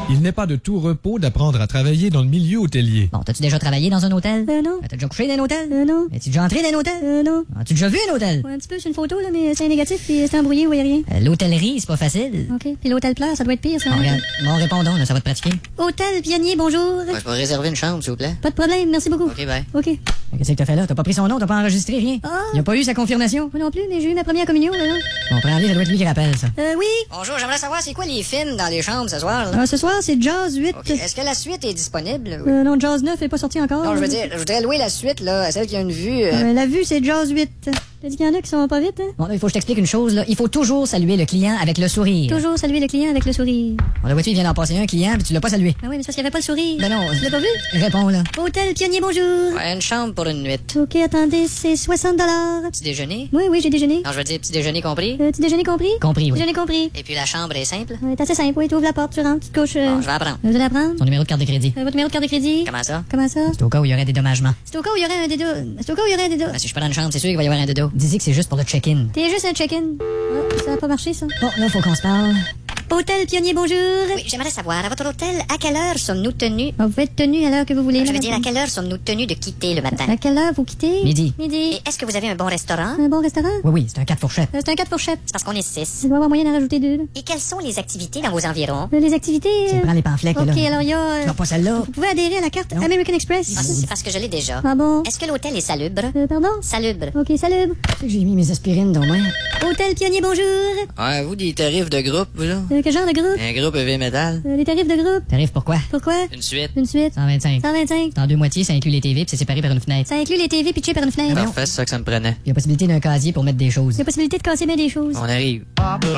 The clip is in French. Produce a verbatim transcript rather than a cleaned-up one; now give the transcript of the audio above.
Il n'est pas de tout repos d'apprendre à travailler dans le milieu hôtelier. Bon, t'as-tu déjà travaillé dans un hôtel? Euh, non. T'as déjà couché dans un hôtel? Euh, non. As-tu déjà entré dans un hôtel? Euh, non. As-tu déjà vu un hôtel? Ouais, un petit peu, c'est une photo, là, mais c'est négatif, puis c'est embrouillé, vous voyez rien. Euh, L'hôtellerie, c'est pas facile. OK. Puis l'hôtel pleur, ça doit être pire, ça. Bon, regarde, bon, répondons, là, ça va te pratiquer. Hôtel Pionnier, bonjour. Ouais, je peux réserver une chambre, s'il vous plaît. Pas de problème, merci beaucoup. OK, bye. OK. Qu'est-ce que t'as fait là? T'as pas pris son nom, t'as pas enregistré, rien? Ah. Il a pas eu sa confirmation? Moi non plus, mais j'ai eu ma première communion, là. Bon, prends-les, ça doit être lui qui rappelle, ça. Euh, oui. Bonjour, j'aimerais savoir c'est quoi les films dans les chambres ce soir, là? Euh, ce soir, c'est Jazz huit. OK. Est-ce que la suite est disponible? Euh, non, Jazz neuf est pas sorti encore. Non, je veux dire, je voudrais louer la suite, là, celle qui a une vue. euh, Euh, la vue, c'est Jazz huit. T'as dit qu'il y en a qui sont pas vite, hein? Bon, là, il faut que je t'explique une chose, là. Il faut toujours saluer le client avec le sourire. Toujours saluer le client avec le sourire. Bon, la voiture vient d'en passer un client, puis tu l'as pas salué. Ah oui, mais ça, s'il y avait pas le sourire. Ben non. Tu l'as pas vu? Réponds, là. Hôtel Pionnier, bonjour. Ouais, une chambre pour une nuit. OK, attendez, c'est soixante dollars. Petit déjeuner? Oui, oui, j'ai déjeuné. Non, je veux dire petit déjeuner compris. Euh, petit déjeuner compris? Compris, oui. Déjeuner compris. Et puis la chambre est simple. Ouais, c'est assez simple, oui. Tu ouvres la porte, tu rentres, tu te couches. euh, Bon, je vais apprendre. Vous allez apprendre? Ton numéro de carte de crédit. Euh, votre numéro de carte de crédit? Comment ça? Comment ça? C'est au cas où il y aurait des dommagements. C'est au cas où il y aurait un dédo. C'est au cas où il y aurait un dédo. Ben, si je prends une chambre, c'est sûr qu'il va y avoir un dodo. Dis-y que c'est juste pour le check-in. T'es juste un check-in. Ah, ça a pas marché, ça. Bon, là, faut qu'on se parle. Hôtel Pionnier, bonjour. Oui, j'aimerais savoir, à votre hôtel, à quelle heure sommes-nous tenus? Ah, vous pouvez être tenu à l'heure que vous voulez. Je veux madame. dire, à quelle heure sommes-nous tenus de quitter le matin? À quelle heure vous quittez? Midi. Midi. Et est-ce que vous avez un bon restaurant? Un bon restaurant? Oui, oui, c'est un quatre fourchettes. Euh, c'est un quatre fourchettes. C'est parce qu'on est six. Il doit y avoir moyen d'en rajouter deux, là. Et quelles sont les activités dans vos environs? Euh, les activités. Tu euh, prends les pamphlets, OK, là. alors il y a. euh, Non, pas celle-là. Vous pouvez adhérer à la carte Non. American Express. Ah, c'est parce que je l'ai déjà. Ah bon? Est-ce que l'hôtel est salubre? Euh, pardon? Salubre. OK, salut. C'est que j'ai mis mes aspirines dans main. Hôtel Pionnier, bonjour. Ouais, vous, des tarifs de groupe, vous, là? Euh, quel genre de groupe? Un groupe heavy metal? Euh, les tarifs de groupe. T'arrives pourquoi? Pourquoi? Une suite? Une suite. cent vingt-cinq. cent vingt-cinq. Dans deux moitiés, ça inclut les T V, puis c'est séparé par une fenêtre. Ça inclut les T V pitchées par une fenêtre. Parfait, c'est ça que ça me prenait. Il y a possibilité d'un casier pour mettre des choses. Il y a possibilité de casser bien des choses. On arrive.